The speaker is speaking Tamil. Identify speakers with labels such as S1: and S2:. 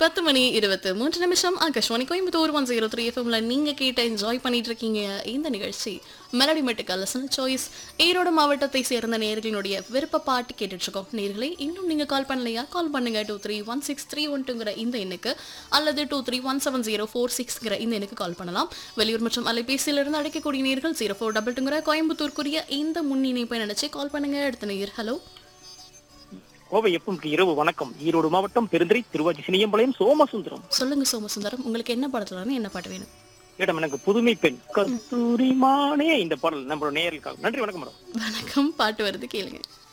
S1: 10:23 ஆகாஷ்வாணி கோயம்புத்தூர் 103 எஃப்எம்ல நீங்க கேட்ட என்ஜாய் பண்ணிட்டு இருக்கீங்க இந்த நிகழ்ச்சி மெலடி மெட்டுக்கல் சாய்ஸ். ஈரோடு மாவட்டத்தை சேர்ந்த நேயர்களுடைய விருப்ப பாட்டு கேட்டுட்டு இருக்கோம். நேயர்களே, இன்னும் நீங்க கால் பண்ணலையா? கால் பண்ணுங்க 231631 இந்த எண்ணுக்கு அல்லது 231704 இந்த எண்ணுக்கு கால் பண்ணலாம். வெளியூர் மற்றும் அலைபேசியிலிருந்து அழைக்கக்கூடிய நேயர்கள் 0422 கோயம்புத்தூருக்குரிய இந்த முன் இணைப்பை நினைச்சு கால் பண்ணுங்க. அடுத்த நேயர் ஹலோ.
S2: கோவை எஃப்எம்க்கு இரவு வணக்கம். ஈரோடு மாவட்டம் பெருந்துறை திருவாச்சி சினியம்பாளையம் சோமசுந்தரம்.
S1: சொல்லுங்க சோமசுந்தரம், உங்களுக்கு என்ன படத்துல என்ன பாட்டு வேணும்?
S2: மேடம், எனக்கு புதுமை பெண் கஸ்தூரி மானே இந்த பாடல் நம்மளோட நேயர்களுக்காக. நன்றி, வணக்கம் மேடம்.
S1: வணக்கம், பாட்டு வருது கேளுங்க.